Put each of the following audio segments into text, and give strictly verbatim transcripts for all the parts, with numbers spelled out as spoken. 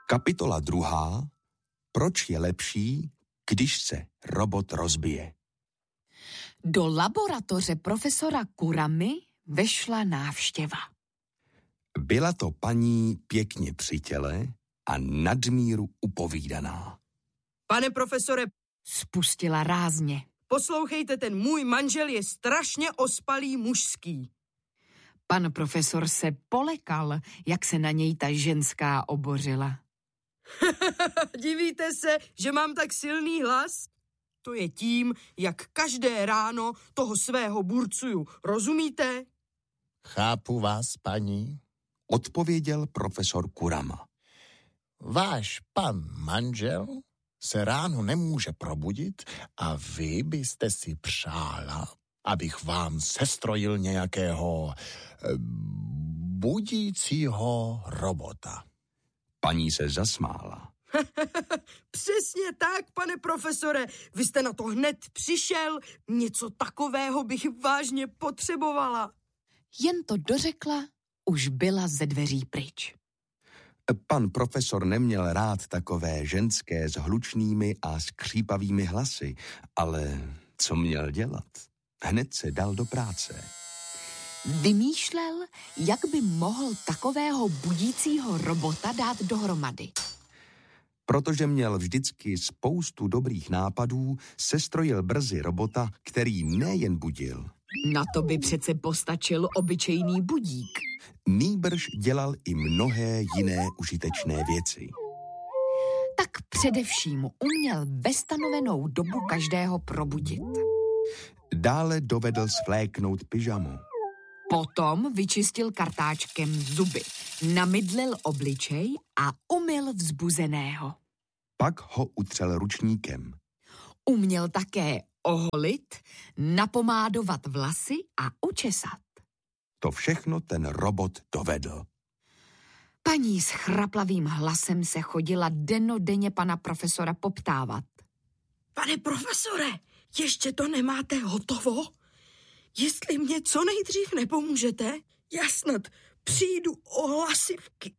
Kapitola druhá. Proč je lepší, když se robot rozbije? Do laboratoře profesora Kuramy vešla návštěva. Byla to paní pěkně při těle a nadmíru upovídaná. Pane profesore, Spustila rázně. poslouchejte, ten můj manžel je strašně ospalý mužský. Pan profesor se polekal, jak se na něj ta ženská obořila. Divíte se, že mám tak silný hlas? To je tím, jak každé ráno toho svého burcuju. Rozumíte? Chápu vás, paní. Odpověděl profesor Kurama. Váš pan manžel se ráno nemůže probudit a vy byste si přála, abych vám sestrojil nějakého eh, budícího robota. Paní se zasmála. Přesně tak, pane profesore. Vy jste na to hned přišel. Něco takového bych vážně potřebovala. Jen to dořekla, už byla ze dveří pryč. Pan profesor neměl rád takové ženské s hlučnými a skřípavými hlasy, ale co měl dělat? Hned se dal do práce. Vymýšlel, jak by mohl takového budícího robota dát dohromady. Protože měl vždycky spoustu dobrých nápadů, sestrojil brzy robota, který nejen budil. Na to by přece postačil obyčejný budík. Nýbrž dělal i mnohé jiné užitečné věci. Tak především uměl ve stanovenou dobu každého probudit. Dále dovedl svléknout pyžamu. Potom vyčistil kartáčkem zuby, namydlil obličej a umyl vzbuzeného. Pak ho utřel ručníkem. Uměl také oholit, napomádovat vlasy a učesat. To všechno ten robot dovedl. Paní s chraplavým hlasem se chodila dennodenně pana profesora poptávat. Pane profesore, ještě to nemáte hotovo? Jestli mě co nejdřív nepomůžete, já snad přijdu o hlasivky.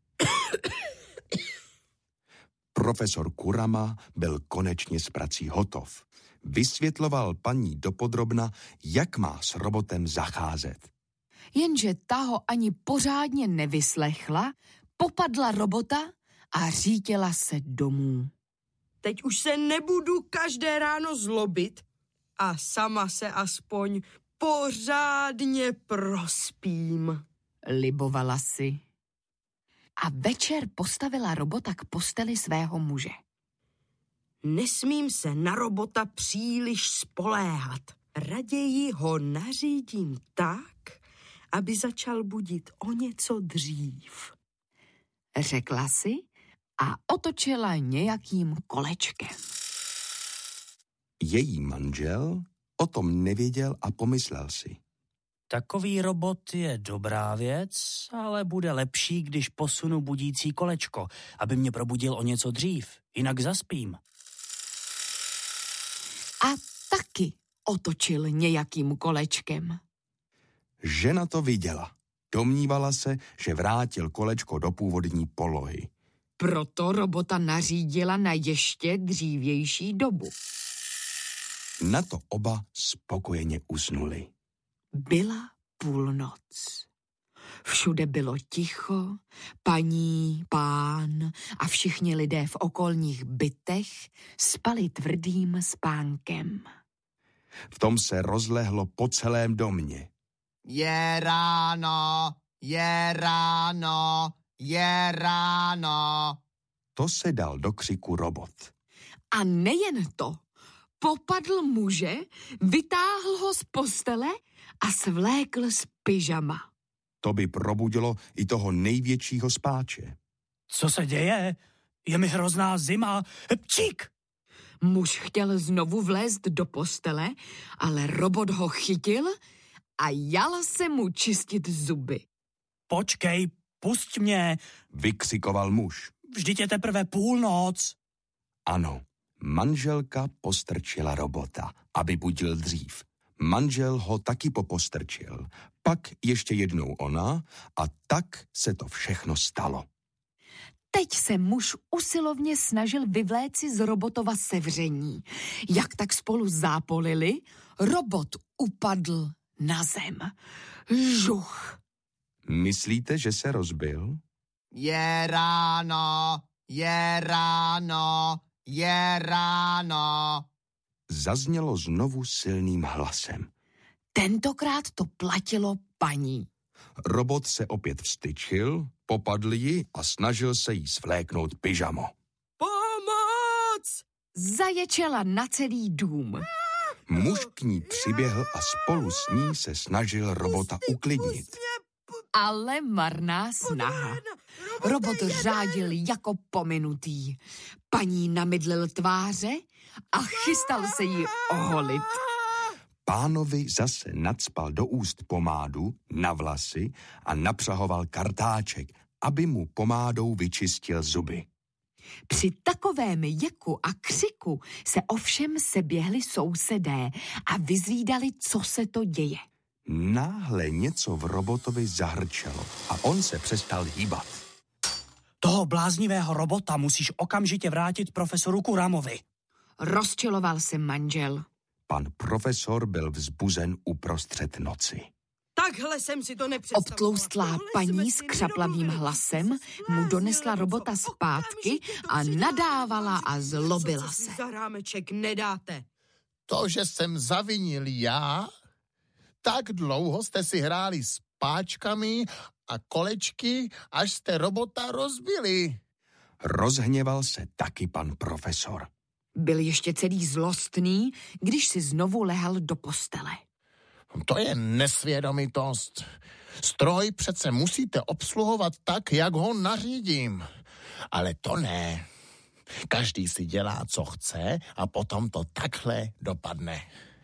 Profesor Kurama byl konečně s prací hotov. Vysvětloval paní dopodrobna, jak má s robotem zacházet. Jenže ta ho ani pořádně nevyslechla, popadla robota a řítěla se domů. Teď už se nebudu každé ráno zlobit a sama se aspoň pořádně prospím. Libovala si. A večer postavila robota k posteli svého muže. Nesmím se na robota příliš spoléhat. Raději ho nařídím tak, aby začal budit o něco dřív. Řekla si a otočila nějakým kolečkem. Její manžel o tom nevěděl a pomyslel si. Takový robot je dobrá věc, ale bude lepší, když posunu budící kolečko, aby mě probudil o něco dřív, jinak zaspím. A taky otočil nějakým kolečkem. Žena to viděla. Domnívala se, že vrátil kolečko do původní polohy. Proto robota nařídila na ještě dřívější dobu. Na to oba spokojeně usnuli. Byla půlnoc. Všude bylo ticho, paní, pán a všichni lidé v okolních bytech spali tvrdým spánkem. V tom se rozlehlo po celém domě. Je ráno, je ráno, je ráno. To se dal do křiku robot. A nejen to, popadl muže, vytáhl ho z postele a svlékl z pyžama. To by probudilo i toho největšího spáče. Co se děje? Je mi hrozná zima. Pčík! Muž chtěl znovu vlézt do postele, ale robot ho chytil a jal se mu čistit zuby. Počkej, pusť mě. Vykřikoval muž. Vždyť je teprve půlnoc. Ano, manželka postrčila robota, aby budil dřív. Manžel ho taky popostrčil. Pak ještě jednou ona a tak se to všechno stalo. Teď se muž usilovně snažil vyvléci z robotova sevření. Jak tak spolu zápolili, robot upadl na zem. Žuch. Myslíte, že se rozbil? Je ráno, je ráno, je ráno. Zaznělo znovu silným hlasem. Tentokrát to platilo paní. Robot se opět vstyčil, popadl ji a snažil se jí svléknout pyžamo. Pomoc! Zaječela na celý dům. Muž k ní přiběhl a spolu s ní se snažil robota uklidnit. Ale marná snaha. Robot řádil jako pominutý. Paní namydlil tváře a chystal se jí oholit. Pánovi zase nacpal do úst pomádu, na vlasy a napřahoval kartáček, aby mu pomádou vyčistil zuby. Při takovém jeku a křiku se ovšem seběhli sousedé a vyzvídali, co se to děje. Náhle něco v robotovi zahrčelo a on se přestal hýbat. Toho bláznivého robota musíš okamžitě vrátit profesoru Kuramovi. Rozčiloval se manžel. Pan profesor byl vzbuzen uprostřed noci. Takhle jsem si to nepředstavoval. Obtloustlá paní s křaplavým hlasem mu donesla robota zpátky a nadávala a zlobila se. Za rámeček nedáte. To, že jsem zavinil já, tak dlouho jste si hráli s páčkami a kolečky, až jste robota rozbili. Rozhněval se taky pan profesor. Byl ještě celý zlostný, když si znovu lehal do postele. To je nesvědomitost. Stroj přece musíte obsluhovat tak, jak ho nařídím. Ale to ne. Každý si dělá, co chce a potom to takhle dopadne.